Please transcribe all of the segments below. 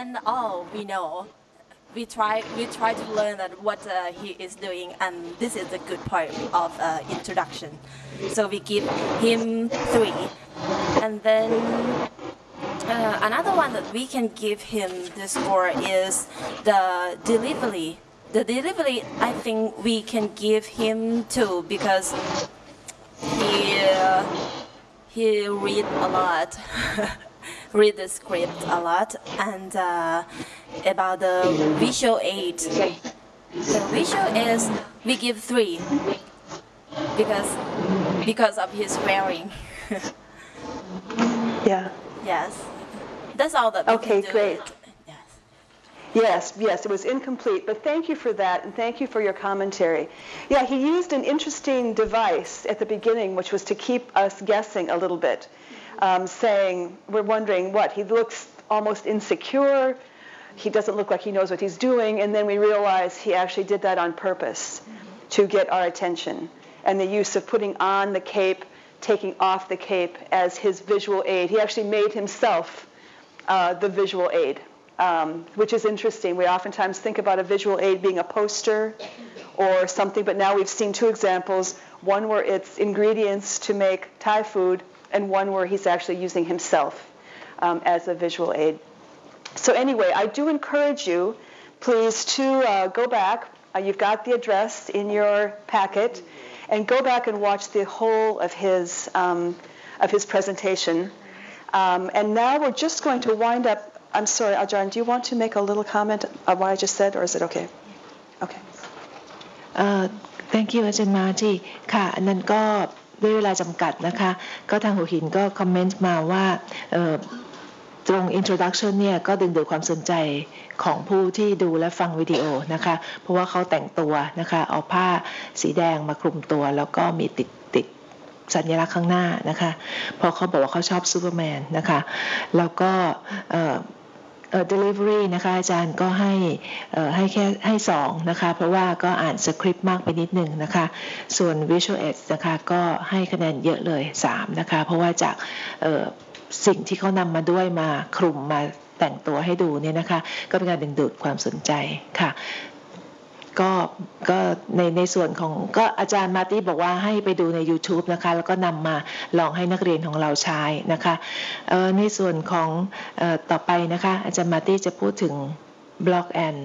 learn all we know. We try to learn that what he is doing, and this is the good part of introduction. So we give him 3, and then another one that we can give him the score is the delivery. The delivery, I think we can give him 2 because he read a lot, read the script a lot, and about the visual aid. The visual is we give 3 because of his wearing. Yeah. Yes, that's all that we Okay, can do. great. Yes. Yes, it was incomplete, but thank you for that, and thank you for your commentary. Yeah, he used an interesting device at the beginning, which was to keep us guessing a little bit, saying, we're wondering what, he looks almost insecure, he doesn't look like he knows what he's doing, and then we realize he actually did that on purpose to get our attention. And the use of putting on the cape, taking off the cape as his visual aid. He actually made himself the visual aid. Which is interesting. We oftentimes think about a visual aid being a poster or something, but now we've seen 2 examples, one where it's ingredients to make Thai food, and one where he's actually using himself as a visual aid. So anyway, I do encourage you, please, to go back. You've got the address in your packet, and go back and watch the whole of his presentation. And now we're just going to wind up. I'm sorry, Ajahn, do you want to make a little comment on what I just said, or is it okay? Okay. Thank you อาจารย์มาที่ค่ะอันนั้นก็ด้วยเวลาจำกัดนะคะก็ทางหัวหินก็คอมเมนต์มาว่าตรง introduction เนี่ยก็ดึงดูดความสนใจของผู้ที่ดูและฟังวิดีโอนะคะเพราะว่าเขาแต่งตัวนะคะเอาผ้าสีแดงมาคลุมตัวแล้วก็มีติดสัญลักษณ์ข้างหน้านะคะเพราะเขาบอกว่าเขาชอบซูเปอร์แมนนะคะแล้วก็delivery นะคะอาจารย์ก็ให้แค่ให้2นะคะเพราะว่าก็อ่านสคริปต์มากไปนิดนึงนะคะส่วน visual aids นะคะก็ให้คะแนนเยอะเลย3นะคะเพราะว่าจากสิ่งที่เขานำมาด้วยมาคลุมมาแต่งตัวให้ดูเนี่ยนะคะก็เป็นการดึงดูดความสนใจค่ะก็ในส่วนของก็อาจารย์มาร์ตี้บอกว่าให้ไปดูใน YouTube นะคะแล้วก็นำมาลองให้นักเรียนของเราใช้นะคะในส่วนของต่อไปนะคะอาจารย์มาร์ตี้จะพูดถึง block and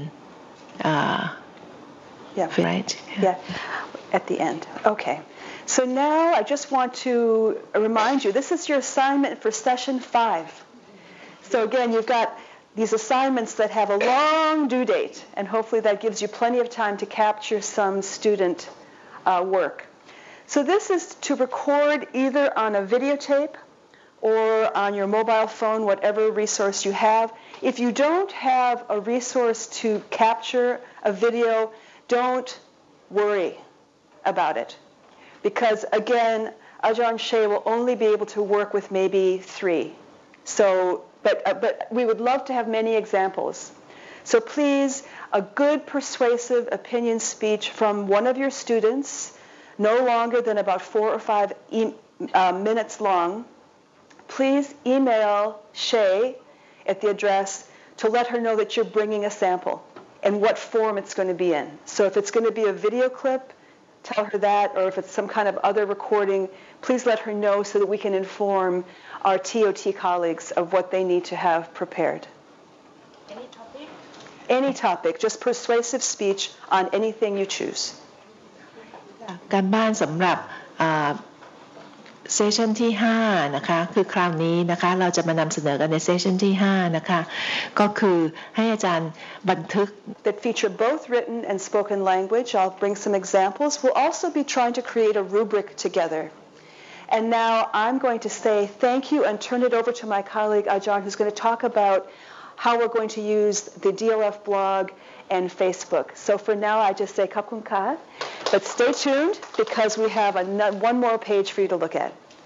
right yeah at the end okay so now I just want to remind you this is your assignment for session 5 so again you've got these assignments that have a long due date, and hopefully that gives you plenty of time to capture some student work. So this is to record either on a videotape or on your mobile phone, whatever resource you have. If you don't have a resource to capture a video, don't worry about it. Because again, Ajahn Shea will only be able to work with maybe 3. So But we would love to have many examples. So please, a good persuasive opinion speech from one of your students, no longer than about 4 or 5 minutes long. Please email Shay at the address to let her know that you're bringing a sample and what form it's going to be in. So if it's going to be a video clip, tell her that, or if it's some kind of other recording, please let her know so that we can inform our TOT colleagues of what they need to have prepared. Any topic? Any topic, just persuasive speech on anything you choose. การบ้านสำหรับเซสชันที่5นะคะคือคราวนี้นะคะเราจะมานำเสนอกันในเซสชันที่5นะคะก็คือให้อาจารย์บันทึก that feature both written and spoken language. I'll bring some examples. We'll also be trying to create a rubric together. And now I'm going to say thank you and turn it over to my colleague Ajahn, who's going to talk about how we're going to use the DLF blog and Facebook. So for now, I just say Khap Khun Ka, but stay tuned because we have one more page for you to look at.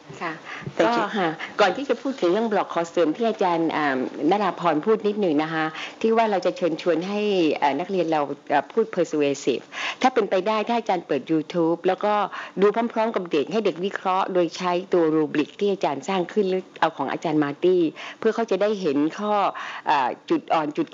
ค่ะก็ค่ะก่อนที่จะพูดถึงเรื่องบล็อกคอสตูมที่อาจารย์นราพรพูดนิดหนึ่งนะคะที่ว่าเราจะเชิญชวนให้นักเรียนเราพูด persuasive ถ้าเป็นไปได้ถ้าอาจารย์เปิด YouTube แล้วก็ดูพร้อมๆกับเด็กให้เด็กวิเคราะห์โดยใช้ตัวรูบริกที่อาจารย์สร้างขึ้นหรือเอาของอาจารย์มาร์ตี้เพื่อเขาจะได้เห็นข้อจุดอ่อนจุด